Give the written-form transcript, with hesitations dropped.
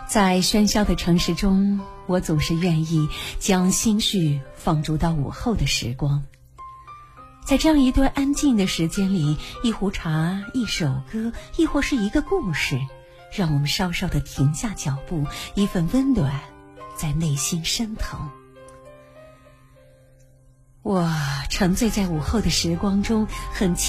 在喧嚣的城市中，我总是愿意将心绪放逐到午后的时光。在这样一段安静的时间里，一壶茶，一首歌，亦或是一个故事，让我们稍稍地停下脚步，一份温暖在内心升腾。我沉醉在午后的时光中，很